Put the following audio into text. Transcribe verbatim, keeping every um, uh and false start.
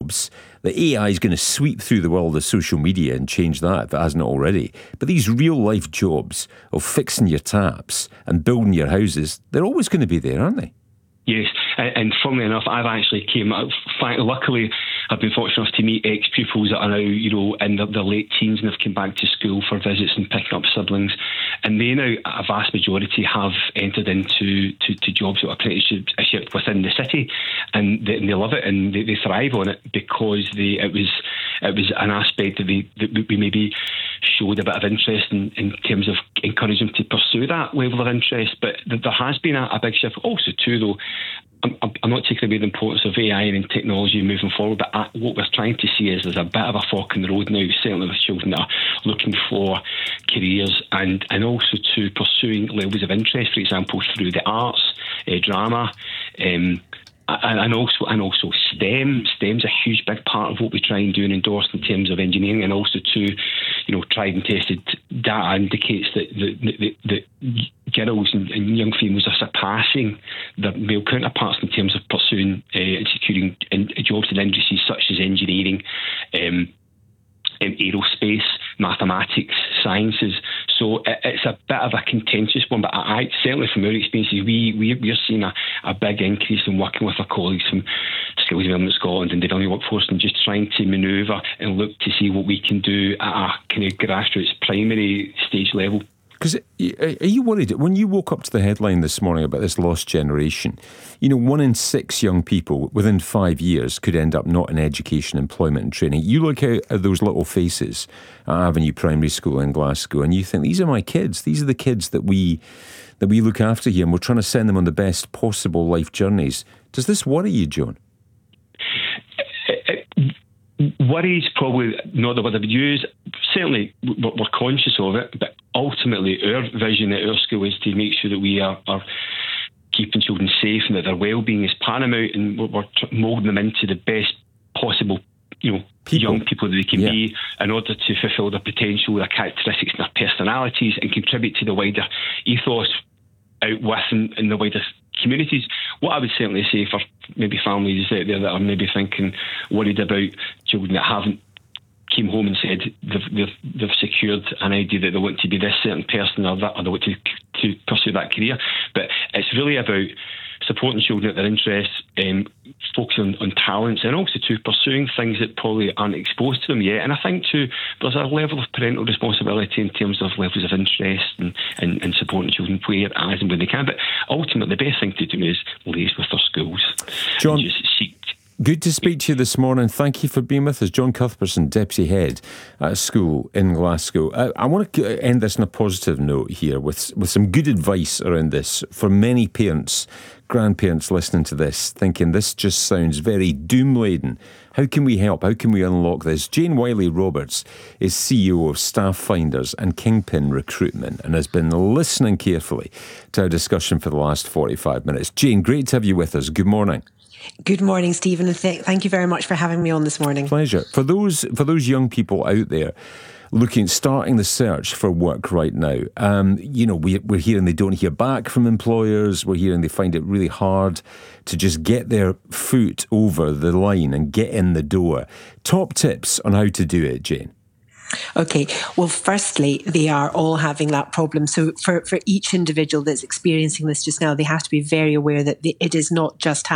jobs, the A I is going to sweep through the world of social media and change that if it hasn't already. But these real-life jobs of fixing your taps and building your houses, they're always going to be there, aren't they? Yes, and funnily enough, I've actually came up, luckily I've been fortunate enough to meet ex-pupils that are now, you know, in their, their late teens and have come back to school for visits and picking up siblings, and they now, a vast majority, have entered into to, to jobs that are apprenticeship within the city, and they, and they love it and they, they thrive on it because they, it was it was an aspect that, they, that we maybe showed a bit of interest in, in terms of encouraging them to pursue that level of interest. But there has been a, a big shift. Also, too, though, I'm, I'm not taking away the importance of A I and technology moving forward, but I, what we're trying to see is there's a bit of a fork in the road now, certainly with children that are looking for careers and, and also to pursuing levels of interest, for example, through the arts, uh, drama, um, and, and also and also STEM. STEM's a huge big part of what we try and do and endorse in terms of engineering, and also to, you know, tried and tested data indicates that the, the, the girls and, and young females are surpassing their male counterparts in terms of pursuing uh, and securing in, jobs in industries such as engineering, um, in aerospace, mathematics, sciences. So it, it's a bit of a contentious one, but I, I certainly from our experiences, we, we, we're seeing a, a big increase in working with our colleagues from Skills Development Scotland and Developing Workforce, and just trying to manoeuvre and look to see what we can do at a kind of grassroots primary stage level. Because are you worried, when you woke up to the headline this morning about this lost generation, you know, one in six young people within five years could end up not in education, employment and training. You look out at those little faces at Avenue Primary School in Glasgow and you think, these are my kids. These are the kids that we that we look after here, and we're trying to send them on the best possible life journeys. Does this worry you, John? Worry is probably not the word I would use. Certainly, we're conscious of it, but ultimately, our vision at our school is to make sure that we are, are keeping children safe and that their well-being is paramount, and we're, we're moulding them into the best possible, you know, people. young people that they can yeah. be, in order to fulfil their potential, their characteristics, and their personalities, and contribute to the wider ethos out with in, in the wider communities. What I would certainly say for maybe families out there that are maybe thinking, worried about children that haven't came home and said they've, they've, they've secured an idea that they want to be this certain person or that, or they want to, to pursue that career. But it's really about supporting children at their interests, um, focusing on, on talents, and also to pursuing things that probably aren't exposed to them yet. And I think too, there's a level of parental responsibility in terms of levels of interest and, and, and supporting children where, as and when they can. But ultimately, the best thing to do is liaise with their schools. John, and just seek. Good to speak to you this morning. Thank you for being with us. John Cuthbertson, Deputy Head at a school in Glasgow. I, I want to end this on a positive note here with, with some good advice around this for many parents, grandparents listening to this, thinking this just sounds very doom-laden. How can we help? How can we unlock this? Jane Wiley-Roberts is C E O of Staff Finders and Kingpin Recruitment and has been listening carefully to our discussion for the last forty-five minutes. Jane, great to have you with us. Good morning. Good morning, Stephen, and th- thank you very much for having me on this morning. Pleasure. For those for those young people out there looking, starting the search for work right now, um, you know, we, we're hearing they don't hear back from employers. We're hearing they find it really hard to just get their foot over the line and get in the door. Top tips on how to do it, Jane? Okay, well, firstly, they are all having that problem. So for, for each individual that's experiencing this just now, they have to be very aware that the, it is not just